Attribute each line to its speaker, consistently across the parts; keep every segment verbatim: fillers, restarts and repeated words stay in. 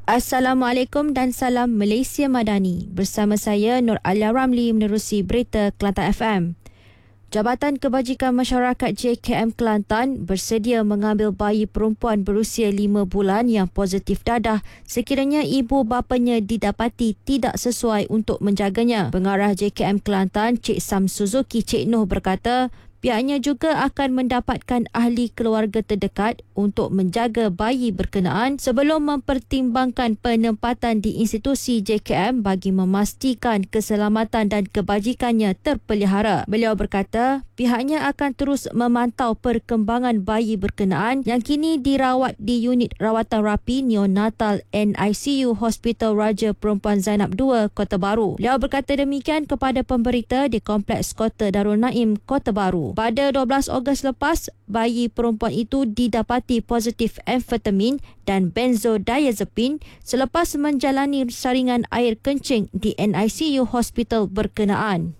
Speaker 1: Assalamualaikum dan salam Malaysia Madani. Bersama saya Nur Alia Ramli menerusi berita Kelantan F M. Jabatan Kebajikan Masyarakat J K M Kelantan bersedia mengambil bayi perempuan berusia lima bulan yang positif dadah sekiranya ibu bapanya didapati tidak sesuai untuk menjaganya. Pengarah J K M Kelantan Cik Sam Suzuki Cik Noh berkata, pihaknya juga akan mendapatkan ahli keluarga terdekat untuk menjaga bayi berkenaan sebelum mempertimbangkan penempatan di institusi J K M bagi memastikan keselamatan dan kebajikannya terpelihara. Beliau berkata, pihaknya akan terus memantau perkembangan bayi berkenaan yang kini dirawat di unit rawatan rapi neonatal N I C U Hospital Raja Perempuan Zainab dua, Kota Baru. Beliau berkata demikian kepada pemberita di Kompleks Kota Darul Naim, Kota Baru. Pada dua belas Ogos lepas, bayi perempuan itu didapati positif amfetamin dan benzodiazepin selepas menjalani saringan air kencing di N I C U hospital berkenaan.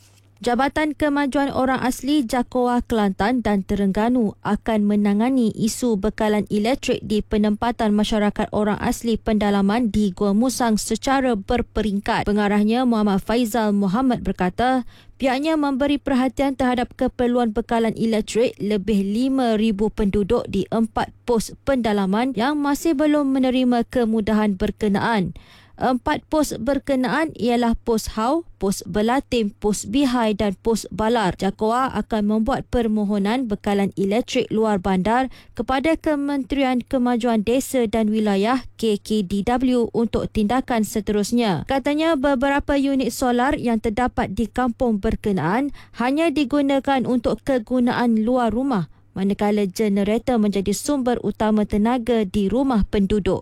Speaker 1: Jabatan Kemajuan Orang Asli JAKOA Kelantan dan Terengganu akan menangani isu bekalan elektrik di penempatan masyarakat orang asli pendalaman di Gua Musang secara berperingkat. Pengarahnya Muhammad Faizal Muhammad berkata, pihaknya memberi perhatian terhadap keperluan bekalan elektrik lebih lima ribu penduduk di empat pos pendalaman yang masih belum menerima kemudahan berkenaan. Empat pos berkenaan ialah Pos Hau, Pos Belatim, Pos Bihai dan Pos Balar. JAKOA akan membuat permohonan bekalan elektrik luar bandar kepada Kementerian Kemajuan Desa dan Wilayah K K D W untuk tindakan seterusnya. Katanya beberapa unit solar yang terdapat di kampung berkenaan hanya digunakan untuk kegunaan luar rumah, manakala generator menjadi sumber utama tenaga di rumah penduduk.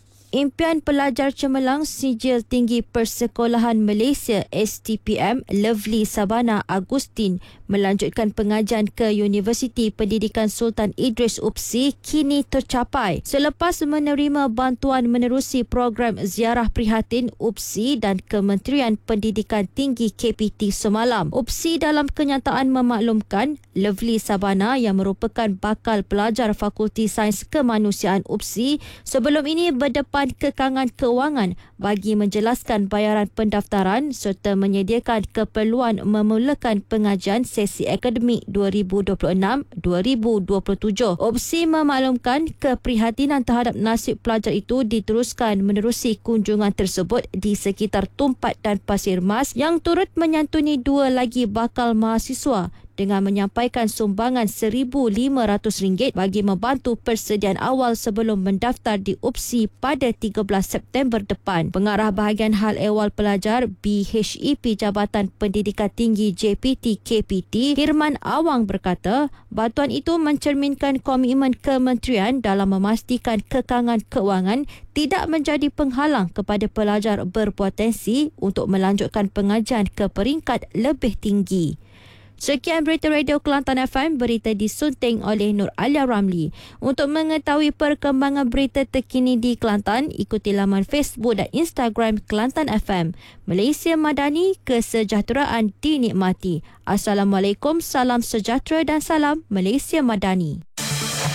Speaker 1: Impian Pelajar Cemerlang Sijil Tinggi Persekolahan Malaysia S T P M Lovely Sabana Agustin melanjutkan pengajian ke Universiti Pendidikan Sultan Idris U P S I kini tercapai selepas menerima bantuan menerusi program ziarah prihatin U P S I dan Kementerian Pendidikan Tinggi K P T semalam. U P S I dalam kenyataan memaklumkan Lovely Sabana yang merupakan bakal pelajar Fakulti Sains Kemanusiaan U P S I sebelum ini berdepan kekangan kewangan bagi menjelaskan bayaran pendaftaran serta menyediakan keperluan memulakan pengajian sesi akademik dua ribu dua puluh enam dua ribu dua puluh tujuh. U P S I memaklumkan keprihatinan terhadap nasib pelajar itu diteruskan menerusi kunjungan tersebut di sekitar Tumpat dan Pasir Mas yang turut menyantuni dua lagi bakal mahasiswa dengan menyampaikan sumbangan seribu lima ratus ringgit bagi membantu persediaan awal sebelum mendaftar di U P S I pada tiga belas September depan. Pengarah Bahagian Hal Ehwal Pelajar B H E P Jabatan Pendidikan Tinggi J P T K P T Hirman Awang berkata, bantuan itu mencerminkan komitmen kementerian dalam memastikan kekangan kewangan tidak menjadi penghalang kepada pelajar berpotensi untuk melanjutkan pengajian ke peringkat lebih tinggi. Sekian berita Radio Kelantan F M, berita disunting oleh Nur Alia Ramli. Untuk mengetahui perkembangan berita terkini di Kelantan, ikuti laman Facebook dan Instagram Kelantan F M. Malaysia Madani, kesejahteraan dinikmati. Assalamualaikum, salam sejahtera dan salam Malaysia Madani.